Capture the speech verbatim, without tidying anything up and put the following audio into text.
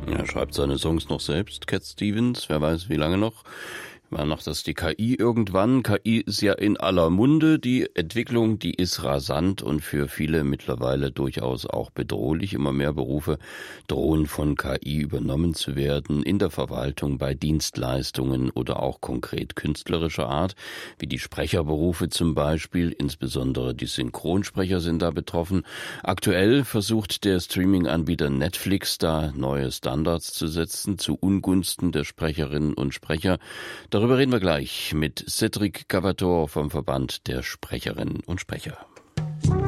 Er schreibt seine Songs noch selbst, Cat Stevens, wer weiß wie lange noch. Wann macht das die K I irgendwann? K I ist ja in aller Munde. Die Entwicklung, die ist rasant und für viele mittlerweile durchaus auch bedrohlich. Immer mehr Berufe drohen von K I übernommen zu werden, in der Verwaltung, bei Dienstleistungen oder auch konkret künstlerischer Art, wie die Sprecherberufe zum Beispiel. Insbesondere die Synchronsprecher sind da betroffen. Aktuell versucht der Streaming-Anbieter Netflix da neue Standards zu setzen, zu Ungunsten der Sprecherinnen und Sprecher. Darüber reden wir gleich mit Cédric Cavator vom Verband der Sprecherinnen und Sprecher.